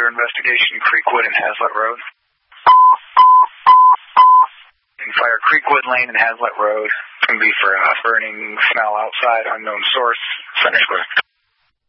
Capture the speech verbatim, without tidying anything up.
under investigation, Creekwood and Hazlet Road. And fire Creekwood Lane and Hazlet Road. It's going to be for a burning smell outside, unknown source, Center Square.